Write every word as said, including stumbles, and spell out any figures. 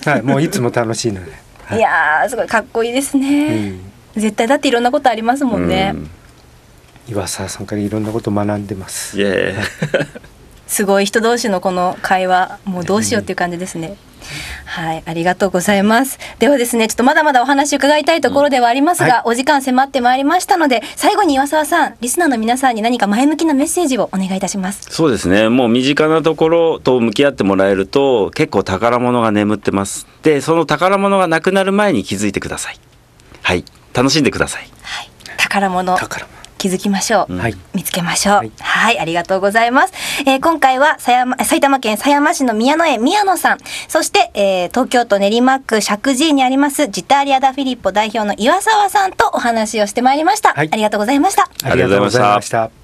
はい、もういつも楽しいので、はい、 いやーすごいかっこいいですね、うん、絶対だっていろんなことありますもんね、うん、 岩沢さんからいろんなこと学んでます。 イエーすごい人同士のこの会話、もうどうしようっていう感じですね、うん、はい、ありがとうございます。ではですね、ちょっとまだまだお話伺いたいところではありますが、うん、はい、お時間迫ってまいりましたので、最後に岩沢さん、リスナーの皆さんに何か前向きなメッセージをお願いいたします。 そうですね、もう身近なところと向き合ってもらえると結構宝物が眠ってます。でその宝物がなくなる前に気づいてください。はい、楽しんでください。 はい、宝物宝物気づきましょう、 はい、 見つけましょう、はい、 はい、ありがとうございます、えー、今回は狭山埼玉県狭山市の宮野園宮野さん、そして、えー、東京都練馬区石神井にありますジタリアダフィリッポ代表の岩沢さんとお話をしてまいりました、はい、ありがとうございました。 ありがとうございました。